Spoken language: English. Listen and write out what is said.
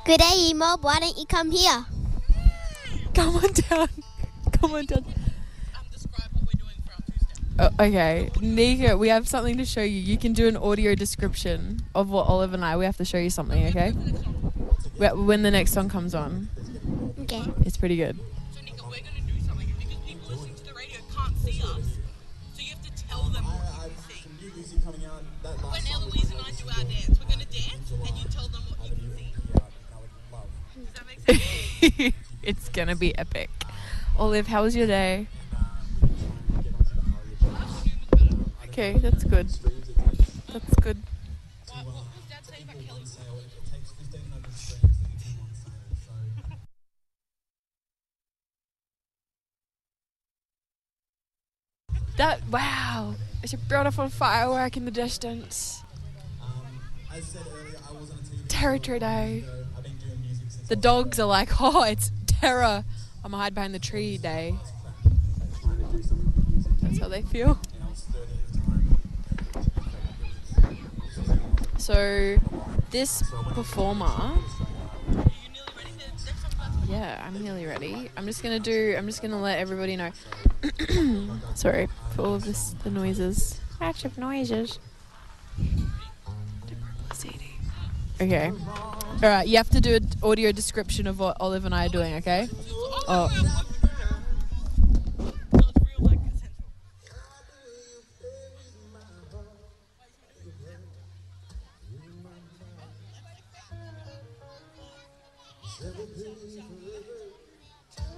G'day, Emob. Why don't you come here? Come on down. Come on down. Describe what we're doing for our Tuesday. Oh, okay. Nika, we have something to show you. You can do an audio description of what Olive and we have to show you something, okay? When the next song comes on. Okay. It's pretty good. So, Nika, we're going to do something because people listening to the radio can't see us. So you have to tell them what you can see. When Eloise and I do our dance, we're going to dance and you tell them what you can see. Does that make sense? It's gonna be epic. Olive, how was your day? Okay, that's good. That's good. What was Dad saying about Kelly? Wow, it's a beautiful firework in the distance. Territory Day. The dogs are like, oh, it's terror. I'm gonna hide behind the tree day. That's how they feel. So, this performer. Yeah, I'm nearly ready. I'm just gonna let everybody know. Sorry for all of the noises. Lots of noises. Okay. Alright, you have to do an audio description of what Olive and I are doing, okay? Oh.